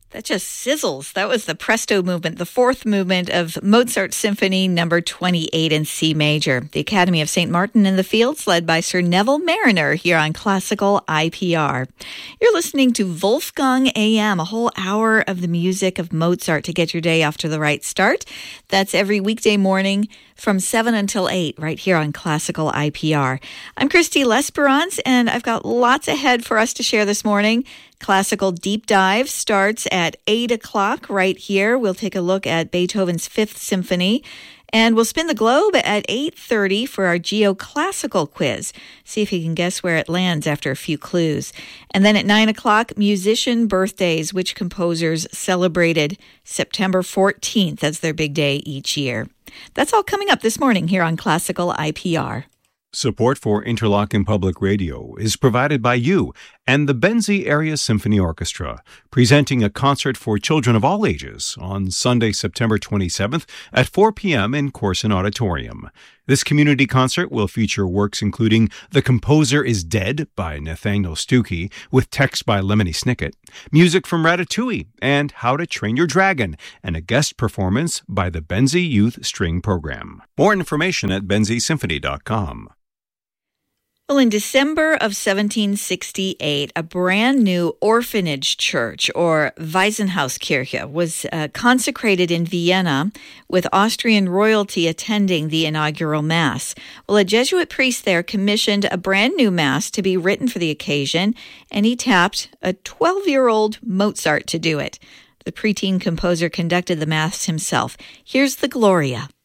That just sizzles. That was the Presto movement, the fourth movement of Mozart Symphony number 28 in C major. The Academy of St. Martin in the Fields, led by Sir Neville Mariner here on Classical IPR. You're listening to Wolfgang AM, a whole hour of the music of Mozart to get your day off to the right start. That's every weekday morning from 7 until 8 right here on Classical IPR. I'm Christy Lesperance, and I've got lots ahead for us to share this morning. Classical Deep Dive starts at 8 o'clock right here. We'll take a look at Beethoven's Fifth Symphony, and we'll spin the globe at 8:30 for our geoclassical quiz. See if you can guess where it lands after a few clues. And then at 9 o'clock, musician birthdays, which composers celebrated September 14th as their big day each year. That's all coming up this morning here on Classical IPR. Support for Interlochen Public Radio is provided by you and the Benzie Area Symphony Orchestra, presenting a concert for children of all ages on Sunday, September 27th at 4 p.m. in Corson Auditorium. This community concert will feature works including The Composer is Dead by Nathaniel Stuckey, with text by Lemony Snicket, music from Ratatouille, and How to Train Your Dragon, and a guest performance by the Benzie Youth String Program. More information at benziesymphony.com. Well, in December of 1768, a brand new orphanage church, or Waisenhauskirche, was consecrated in Vienna, with Austrian royalty attending the inaugural Mass. Well, a Jesuit priest there commissioned a brand new Mass to be written for the occasion, and he tapped a 12-year-old Mozart to do it. The preteen composer conducted the Mass himself. Here's the Gloria.